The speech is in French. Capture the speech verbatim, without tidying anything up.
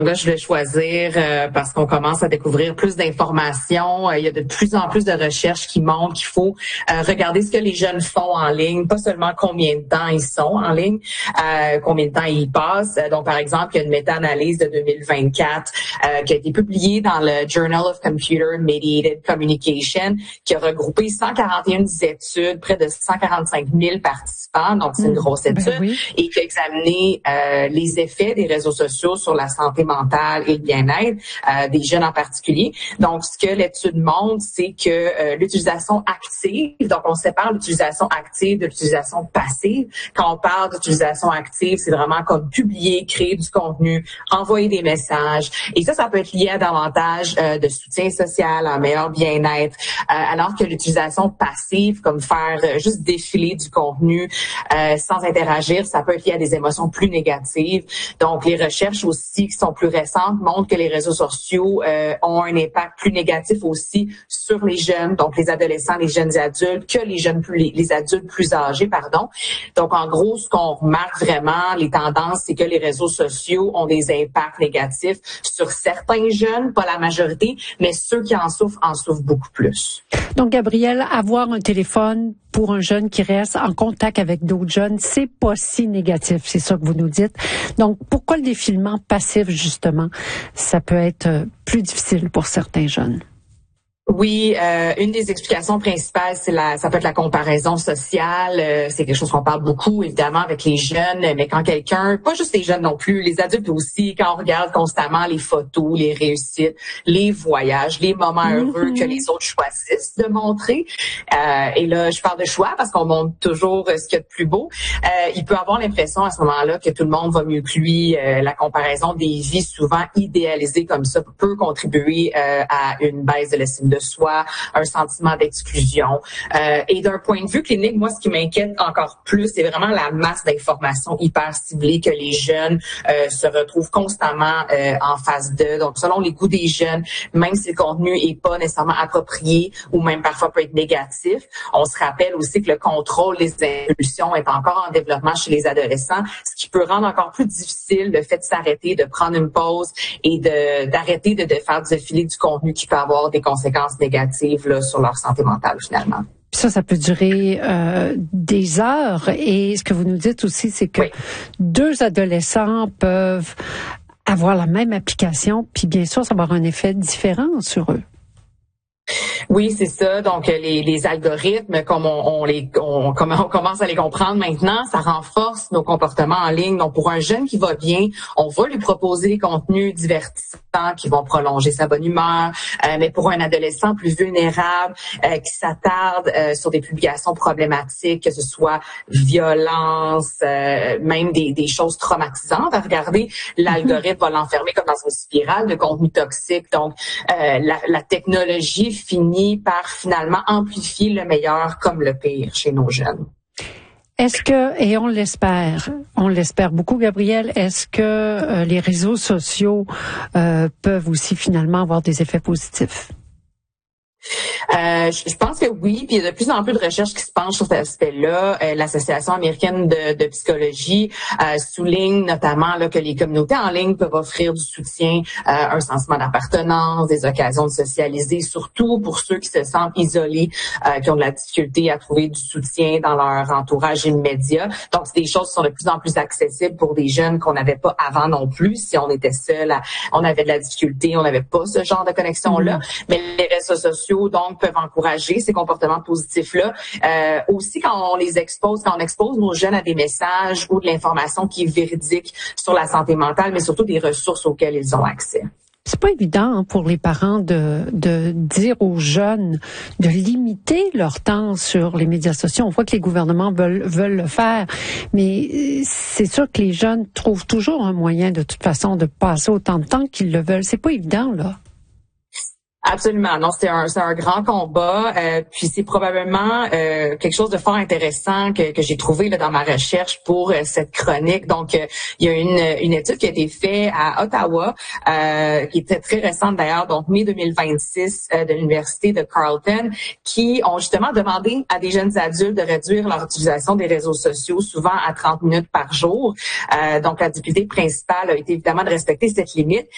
Là, je vais choisir euh, parce qu'on commence à découvrir plus d'informations. Euh, il y a de plus en plus de recherches qui montrent qu'il faut euh, regarder ce que les jeunes font en ligne, pas seulement combien de temps ils sont en ligne, euh, combien de temps ils passent. Donc, par exemple, il y a une méta-analyse de deux mille vingt-quatre euh, qui a été publiée dans le Journal of Computer Mediated Communication, qui a regroupé cent quarante et une études, près de cent quarante-cinq mille participants. Donc, c'est une grosse étude. Ben oui. Et qui a examiné euh, les effets des réseaux sociaux sur la santé mentale et le bien-être euh, des jeunes en particulier. Donc, ce que l'étude montre, c'est que euh, l'utilisation active, donc on sépare l'utilisation active de l'utilisation passive. Quand on parle d'utilisation active, c'est vraiment comme publier, créer du contenu, envoyer des messages. Et ça, ça peut être lié à davantage euh, de soutien social, un meilleur bien-être, euh, alors que l'utilisation passive, comme faire euh, juste défiler du contenu euh, sans interagir, ça peut être lié à des émotions plus négatives. Donc, les recherches aussi qui sont plus récentes montrent que les réseaux sociaux euh, ont un impact plus négatif aussi sur les jeunes, donc les adolescents, les jeunes adultes, que les jeunes plus, les, les adultes plus âgés, pardon. Donc, en gros, ce qu'on remarque vraiment, les tendances, c'est que les réseaux sociaux ont des impacts négatifs sur certains jeunes, pas la majorité, mais ceux qui en souffrent, en souffrent beaucoup plus. Donc, Gabrielle, avoir un téléphone pour un jeune qui reste en contact avec d'autres jeunes, c'est pas si négatif, c'est ça que vous nous dites. Donc, pourquoi le défilement passif, justement, ça peut être plus difficile pour certains jeunes? Oui, euh, une des explications principales, c'est la, ça peut être la comparaison sociale. Euh, c'est quelque chose qu'on parle beaucoup, évidemment, avec les jeunes. Mais quand quelqu'un, pas juste les jeunes non plus, les adultes aussi, quand on regarde constamment les photos, les réussites, les voyages, les moments heureux mm-hmm. que les autres choisissent de montrer. Euh, et là, je parle de choix parce qu'on montre toujours ce qu'il y a de plus beau. Euh, il peut avoir l'impression à ce moment-là que tout le monde va mieux que lui. Euh, la comparaison des vies souvent idéalisées comme ça peut contribuer euh, à une baisse de l'estime de soi, un sentiment d'exclusion. Euh, et d'un point de vue clinique, moi, ce qui m'inquiète encore plus, c'est vraiment la masse d'informations hyper ciblées que les jeunes euh, se retrouvent constamment euh, en face d'eux. Donc, selon les goûts des jeunes, même si le contenu est pas nécessairement approprié ou même parfois peut être négatif, on se rappelle aussi que le contrôle des impulsions est encore en développement chez les adolescents, ce qui peut rendre encore plus difficile le fait de s'arrêter, de prendre une pause et de d'arrêter de, de faire défiler du contenu qui peut avoir des conséquences négatives là, sur leur santé mentale finalement. Ça, ça peut durer euh, des heures. Et ce que vous nous dites aussi, c'est que oui. deux adolescents peuvent avoir la même application, puis bien sûr, ça va avoir un effet différent sur eux. Oui, c'est ça. Donc, les, les algorithmes, comme on, on les, on, comme on commence à les comprendre maintenant, ça renforce nos comportements en ligne. Donc, pour un jeune qui va bien, on va lui proposer des contenus divertissants qui vont prolonger sa bonne humeur. Euh, mais pour un adolescent plus vulnérable, euh, qui s'attarde euh, sur des publications problématiques, que ce soit violence, euh, même des, des choses traumatisantes à regarder, l'algorithme va l'enfermer comme dans une spirale de contenu toxique. Donc, euh, la, la technologie finit par finalement amplifier le meilleur comme le pire chez nos jeunes. Est-ce que, et on l'espère, on l'espère beaucoup, Gabrielle, est-ce que euh, les réseaux sociaux euh, peuvent aussi finalement avoir des effets positifs? Euh, je pense que oui, puis il y a de plus en plus de recherches qui se penchent sur cet aspect-là. Euh, L'Association américaine de, de psychologie euh, souligne notamment là, que les communautés en ligne peuvent offrir du soutien, euh, un sentiment d'appartenance, des occasions de socialiser, surtout pour ceux qui se sentent isolés, euh, qui ont de la difficulté à trouver du soutien dans leur entourage immédiat. Donc, c'est des choses qui sont de plus en plus accessibles pour des jeunes qu'on n'avait pas avant non plus. Si on était seul, à, on avait de la difficulté, on n'avait pas ce genre de connexion-là. Mmh. Mais les réseaux sociaux, donc, peuvent encourager ces comportements positifs-là. Euh, aussi, quand on les expose, quand on expose nos jeunes à des messages ou de l'information qui est véridique sur la santé mentale, mais surtout des ressources auxquelles ils ont accès. C'est pas évident hein, pour les parents de, de dire aux jeunes de limiter leur temps sur les médias sociaux. On voit que les gouvernements veulent, veulent le faire, mais c'est sûr que les jeunes trouvent toujours un moyen de toute façon de passer autant de temps qu'ils le veulent. C'est pas évident, là. Absolument. Non, c'est un, c'est un grand combat. Euh, puis c'est probablement euh, quelque chose de fort intéressant que, que j'ai trouvé là, dans ma recherche pour euh, cette chronique. Donc, euh, il y a une, une étude qui a été faite à Ottawa, euh, qui était très récente d'ailleurs, donc mai deux mille vingt-six, euh, de l'Université de Carleton, qui ont justement demandé à des jeunes adultes de réduire leur utilisation des réseaux sociaux, souvent à trente minutes par jour. Euh, donc, la difficulté principale a été évidemment de respecter cette limite.